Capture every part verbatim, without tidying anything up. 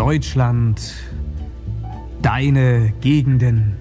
Deutschland, deine Gegenden.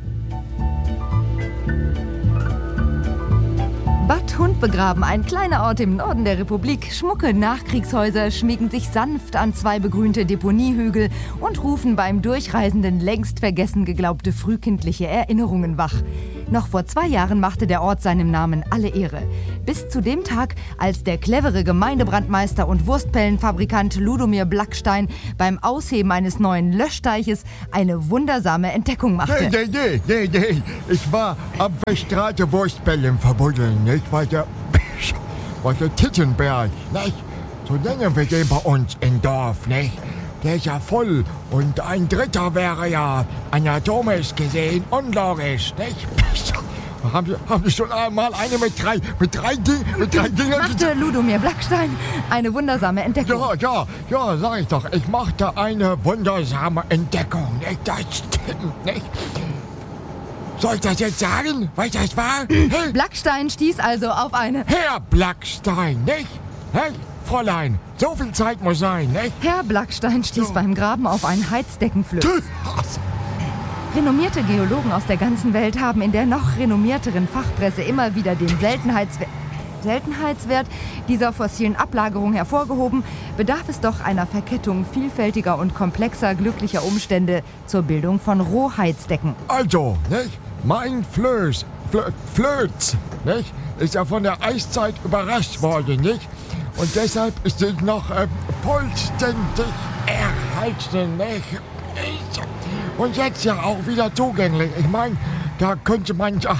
Bad Hundbegraben, ein kleiner Ort im Norden der Republik. Schmucke Nachkriegshäuser schmiegen sich sanft an zwei begrünte Deponiehügel und rufen beim Durchreisenden längst vergessen geglaubte frühkindliche Erinnerungen wach. Noch vor zwei Jahren machte der Ort seinem Namen alle Ehre. Bis zu dem Tag, als der clevere Gemeindebrandmeister und Wurstpellenfabrikant Ludomir Blackstein beim Ausheben eines neuen Löschteiches eine wundersame Entdeckung machte. Nee, nee, nee, nee, nee. Ich war am verstrahlte Wurstpellen verbuddeln, nicht? Weil der, weil der Tittenberg, nicht? So nennen wir den bei uns im Dorf, nicht? Der ist ja voll und ein Dritter wäre ja anatomisch gesehen unlogisch, nicht? Haben Sie, haben Sie schon einmal eine mit drei, mit drei, Ding, mit drei Dingen... Machte Ludomir Blackstein eine wundersame Entdeckung. Ja, ja, ja, sag ich doch. Ich machte eine wundersame Entdeckung, nicht? Das stimmt, nicht? Soll ich das jetzt sagen, was das war? Hey? Blackstein stieß also auf eine... Herr Blackstein, nicht? Hey, Fräulein, so viel Zeit muss sein, nicht? Herr Blackstein stieß ja. beim Graben auf einen Heizdeckenflöz. Renommierte Geologen aus der ganzen Welt haben in der noch renommierteren Fachpresse immer wieder den Seltenheitswert, Seltenheitswert dieser fossilen Ablagerung hervorgehoben, bedarf es doch einer Verkettung vielfältiger und komplexer glücklicher Umstände zur Bildung von Rohheizdecken. Also, nicht? Mein Flöß, Flö, Flöz, nicht? Ist ja von der Eiszeit überrascht worden, nicht? Und deshalb ist es noch äh, vollständig erhalten, nicht? Und jetzt ja auch wieder zugänglich. Ich meine, da könnte man ja,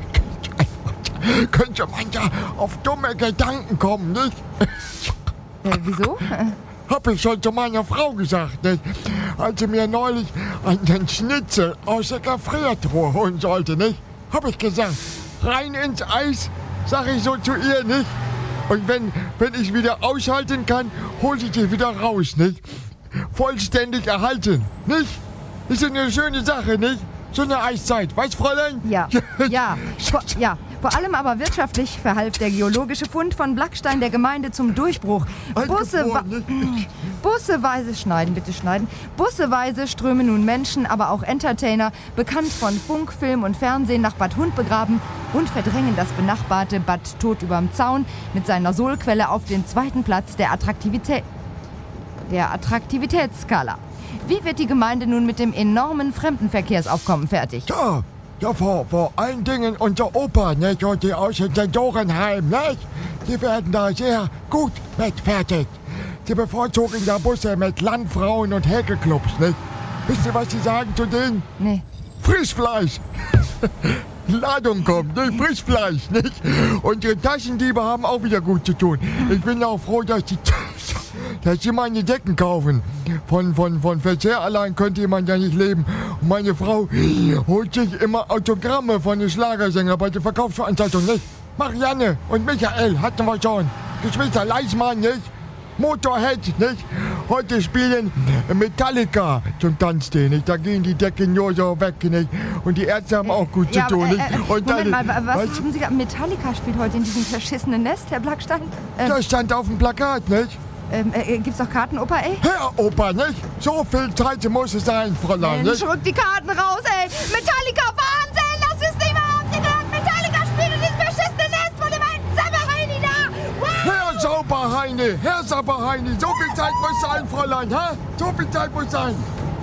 könnte man ja auf dumme Gedanken kommen, nicht? Äh, wieso? Hab ich schon zu meiner Frau gesagt, nicht? Als sie mir neulich einen Schnitzel aus der Gefriertruhe holen sollte, nicht? Hab ich gesagt, rein ins Eis, sag ich so zu ihr, nicht? Und wenn, wenn ich wieder aushalten kann, hol ich die wieder raus, nicht? Vollständig erhalten, nicht? Ist eine schöne Sache, nicht? So eine Eiszeit, weißt, Fräulein? Ja, ja, vor, ja. Vor allem aber wirtschaftlich verhalf der geologische Fund von Blackstein der Gemeinde zum Durchbruch. Busse, busseweise schneiden, bitte schneiden. Busseweise strömen nun Menschen, aber auch Entertainer, bekannt von Funk, Film und Fernsehen, nach Bad Hundbegraben und verdrängen das benachbarte Bad Tod überm Zaun mit seiner Sohlquelle auf den zweiten Platz der Attraktivität, der Attraktivitätsskala. Wie wird die Gemeinde nun mit dem enormen Fremdenverkehrsaufkommen fertig? Ja, ja vor, vor allen Dingen unser Opa, nicht? Und die aus dem Seniorenheim, nicht? Die werden da sehr gut mit fertig. Die bevorzugen da Busse mit Landfrauen und Häkelclubs, nicht? Wisst ihr, was sie sagen zu denen? Nee. Frischfleisch! Ladung kommt, nicht? Frischfleisch, nicht? Und die Taschendiebe haben auch wieder gut zu tun. Ich bin auch froh, dass die... dass sie meine Decken kaufen. Von, von, von Verzehr allein könnte man ja nicht leben. Und meine Frau holt sich immer Autogramme von den Schlagersängern bei der Verkaufsveranstaltung, nicht? Marianne und Michael hatten wir schon. Geschwister Leismann, nicht? Motorhead, nicht? Heute spielen Metallica zum Tanztee, nicht? Da gehen die Decken nur so weg, nicht? Und die Ärzte haben auch gut ja, zu tun, äh, nicht? Äh, und Moment dann, mal, was, was haben Sie gesagt? Metallica spielt heute in diesem verschissenen Nest, Herr Blackstein? Ähm, das stand auf dem Plakat, nicht? Ähm, äh, gibt's doch Karten, Opa, ey? Herr Opa, nicht? So viel Zeit muss es sein, Fräulein, Mensch, nicht? rück die Karten raus, ey! Metallica, Wahnsinn! Das ist nicht mehr aufgehört! Metallica spielt in diesem verschissenen Nest von dem alten Sabberheini da! Wow! Herr Sauberheini, Herr Sauberheini, so viel Zeit muss sein, Fräulein, hä? So viel Zeit muss sein.